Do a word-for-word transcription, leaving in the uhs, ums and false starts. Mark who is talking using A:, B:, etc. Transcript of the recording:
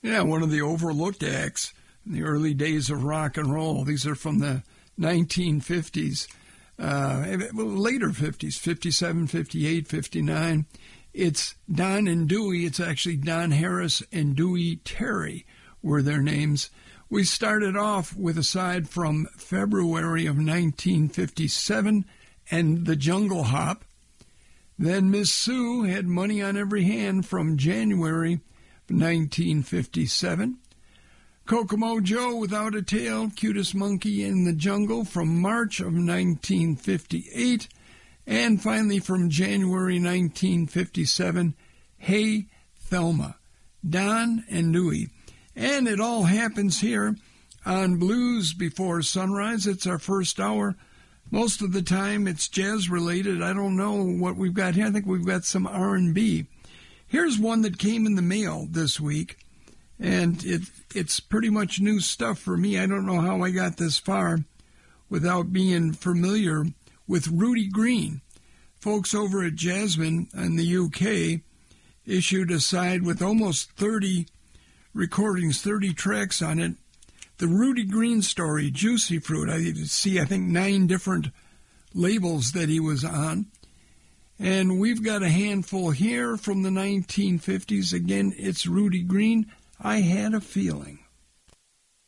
A: Yeah, one of the overlooked acts in the early days of rock and roll. These are from the nineteen fifties, uh, later fifties, fifty-seven, fifty-eight, fifty-nine. It's Don and Dewey. It's actually Don Harris and Dewey Terry were their names. We started off with a side from February of nineteen fifty-seven and the Jungle Hop. Then Miss Sue had Money on Every Hand from January nineteen fifty-seven. Kokomo Joe Without a Tail, Cutest Monkey in the Jungle from March of nineteen fifty-eight. And finally from January nineteen fifty-seven, Hey Thelma, Don and Dewey. And it all happens here on Blues Before Sunrise. It's our first hour. Most of the time it's jazz-related. I don't know what we've got here. I think we've got some R and B. Here's one that came in the mail this week, and it it's pretty much new stuff for me. I don't know how I got this far without being familiar with Rudy Green. Folks over at Jasmine in the U K issued a side with almost thirty recordings, thirty tracks on it. The Rudy Green Story, Juicy Fruit. I see, I think, nine different labels that he was on. And we've got a handful here from the nineteen fifties. Again, it's Rudy Green. I Had a Feeling.